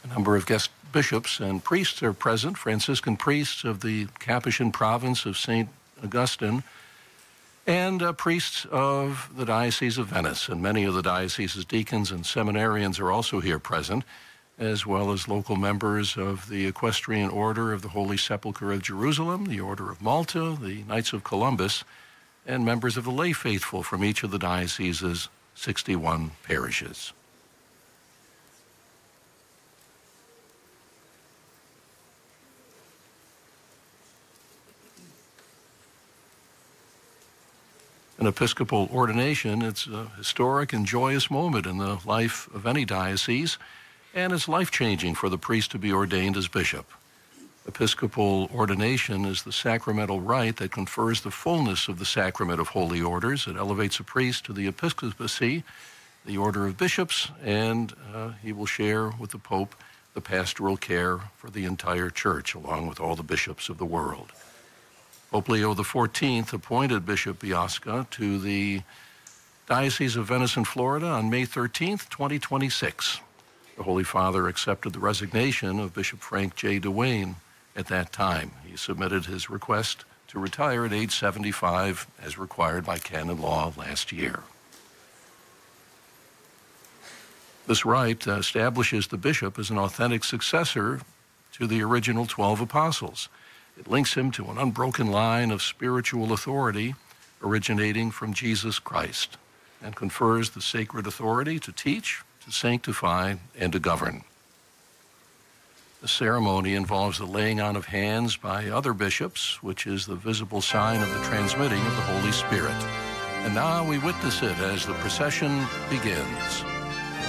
A number of guest bishops and priests are present, Franciscan priests of the Capuchin province of St. Augustine, and priests of the Diocese of Venice. And many of the diocese's deacons and seminarians are also here present, as well as local members of the Equestrian Order of the Holy Sepulchre of Jerusalem, the Order of Malta, the Knights of Columbus, and members of the lay faithful from each of the diocese's 61 parishes. An episcopal ordination, it's a historic and joyous moment in the life of any diocese, and it's life-changing for the priest to be ordained as bishop. Episcopal ordination is the sacramental rite that confers the fullness of the sacrament of holy orders. It elevates a priest to the episcopacy, the order of bishops, and he will share with the Pope the pastoral care for the entire church, along with all the bishops of the world. Pope Leo XIV appointed Bishop Biasca to the Diocese of Venice and Florida on May 13, 2026. The Holy Father accepted the resignation of Bishop Frank J. Duane at that time. He submitted his request to retire at age 75 as required by canon law last year. This rite establishes the bishop as an authentic successor to the original 12 apostles. It links him to an unbroken line of spiritual authority originating from Jesus Christ and confers the sacred authority to teach, to sanctify, and to govern. The ceremony involves the laying on of hands by other bishops, which is the visible sign of the transmitting of the Holy Spirit. And now we witness it as the procession begins.